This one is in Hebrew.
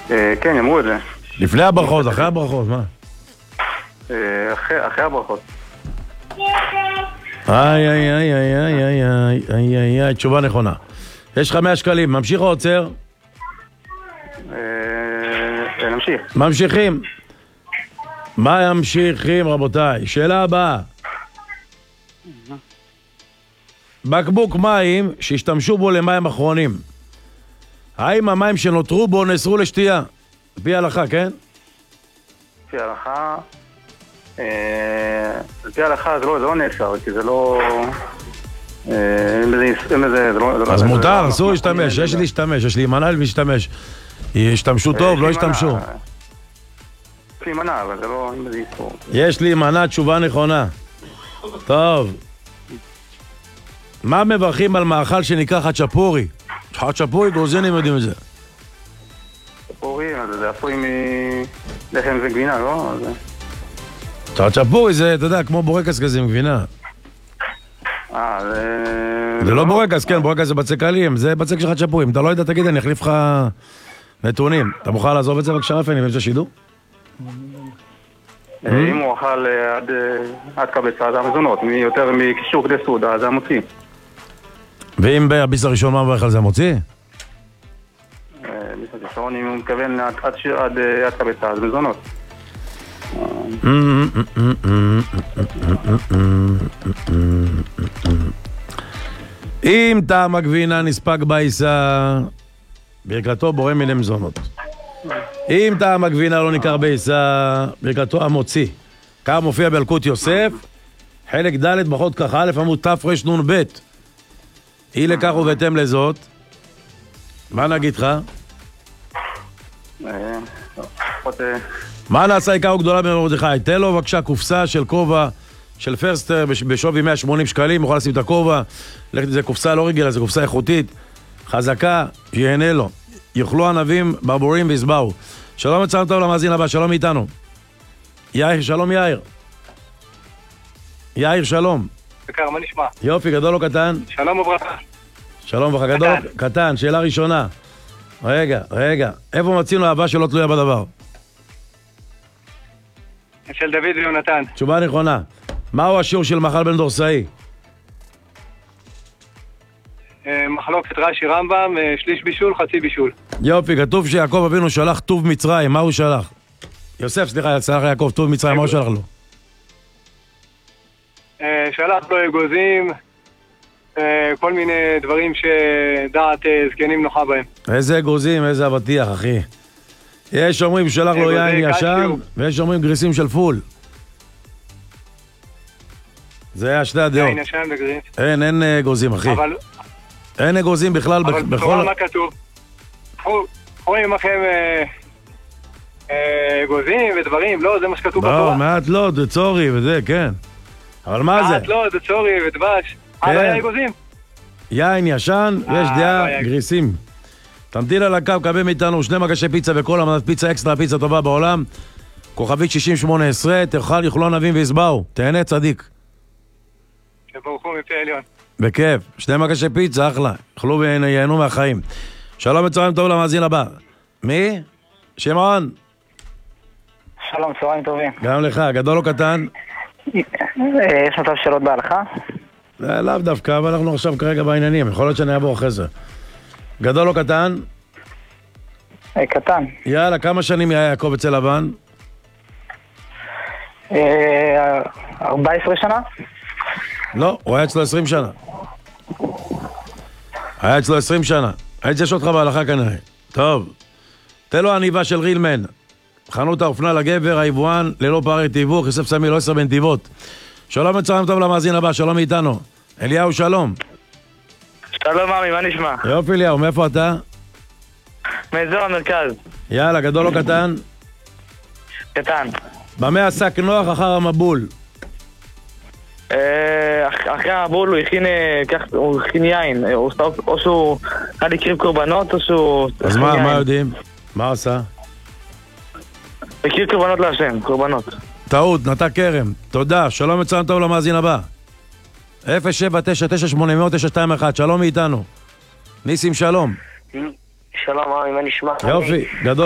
כן, אמרו את זה. לפני הברכות, אחרי הברכות, מה? אחרי הברכות. איי, איי, איי, איי, איי, איי, איי, איי, איי, תשובה נכונה. יש לך 100 שקלים, ממשיך או עוצר? נמשיך. ממשיכים. מה ממשיכים, רבותיי? שאלה הבאה. בקבוק מים שהשתמשו בו למים אחרונים, האם המים שנותרו בו נאסרו לשתייה? לפי ההלכה, כן? לפי ההלכה... לפי ההלכה זה לא נאסר, כי זה לא... אז מותר, אסור להשתמש, יש להשתמש, יש להימנע להשתמש. השתמשו טוב, לא השתמשו. יש להימנע, אבל זה לא... יש להימנע, תשובה נכונה. טוב. מה מברכים על מאכל שנקרא חצ'פורי? חצ'פורי, גרוזינים יודעים את זה. חצ'פורי, זה עשוי מלחם וגבינה, לא? חצ'פורי זה, אתה יודע, כמו בורקס כזה עם גבינה. זה לא בורקס, כן, בורקס זה בצק קלים, זה בצק של חצ'פורי. אם אתה לא יודע, תגיד, אני אחליף לך נתונים. אתה מוכן לעזוב את זה בבקשה, רפי, אני באמצע שידור? אם הוא אכל עד קבצה, זה המזונות, יותר מקישור כדי סעודה, זה המוציא. ואם בביס הראשון מה מברך על זה המוציא? ביס הראשון, אם הוא מתכוון עד קבצה, זה מזונות. אם טעם הגבינה נספק בעיסה, ברכתו בורא מיני מזונות. אם טעם הגבינה לא ניכר בעיסה, ברכתו המוציא. כך מופיע באלקוט יוסף, חלק ד' בחוד כ"א עמוד תרנ"ב. אי לכך ובהתאם לזאת, מה נגיד לך? מה נעשה עיקר וגדולה במרדכי? תן לו בבקשה קופסה של כובע של פרסטר בשווי 180 שקלים, יכול לשים את הכובע, זה קופסה לא רגילה, זה קופסה איכותית, חזקה, שיהנה לו. יאכלו ענבים, ברבורים ויסבאו. שלום וצלם טוב למאזין הבא, שלום איתנו. יאיר, שלום יאיר. יאיר, שלום. בקר, מה נשמע? יופי, גדול או קטן? שלום וברכה. שלום וברכה, גדול, קטן, שאלה ראשונה. רגע, איפה מצינו אהבה שלא תלויה בדבר? של דוד ויונתן. תשובה נכונה. מהו השיעור של מאכל בן דורסאי? מחלוקת רש"י רמב"ם, שליש בישול, חצי בישול. יופי, כתוב שיעקב אבינו שלח טוב מצרים, מה הוא שלח? יוסף, סליחה, שלח יעקב טוב מצרים, מה הוא שלח לו? שלח לו אגוזים, כל מיני דברים שדעת זקנים נוחה בהם. איזה אגוזים, איזה אבטיח, אחי. יש אומרים שלח לו יין ישן, ויש אומרים גריסים של פול. זה היה שתי הדעות. יין ישן וגריס. אין אגוזים, אחי. אין אגוזים בכלל. אבל בתורה מה כתוב? רואים לכם אגוזים ודברים, לא, זה מה שכתוב בתורה. לא, מעט לא, זה צורי וזה, כן. אבל מה זה? מעט לא, זה צורי ודבש. לא היה אגוזים? יין ישן, יש דעה, גריסים. תמתין על הקו, קבל מאיתנו 2 מגשי פיצה וכל המנת פיצה אקסטרה, פיצה טובה בעולם. כוכבית 6018, תאכל, יאכלו ענבים ויסבאו. תהנה צדיק. תבורכו מפי עליון. בכיף, 2 מגשי פיצה, אחלה. יאכלו וייהנו מהחיים. שלום וצהריים טוב למאזין הבא. מי? שמעון. שלום, צהריים טובים. גם לך, גדול או קטן? יש מצב שאלות בהלכה? לאו דווקא, אבל אנחנו עכשיו כרגע בעניינים. יכול להיות שאני אעבור אחרי זה. גדול או קטן? קטן. יאללה, כמה שנים היה יעקב אצל לבן? 14 שנה? לא, הוא היה אצלו 20 שנה. היה אצלו 20 שנה. הייתי יש אותך בהלכה כנראה. טוב. תן לו עניבה של רילמן. חנות האופנה לגבר, היבואן, ללא פערי תיווך, יוסף סמי, לא 10 בנתיבות. שלום וצהריים טוב למאזין הבא, שלום מאיתנו. אליהו, שלום. שלום עמי, מה נשמע? יופי אליהו, מאיפה אתה? מאזור המרכז. יאללה, גדול או קטן? קטן. במה עסק נוח אחר המבול? אחרי המבול הוא הכין יין, או שהוא חד הקריב קורבנות או שהוא... אז מה יודעים? מה עשה? הקריב קורבנות להשם, קורבנות. טעות, נתן כרם. תודה, שלום וצהריים טוב למאזין הבא. 079980921, שלום מאיתנו. ניסים שלום. שלום, מה נשמע? יופי, גדול.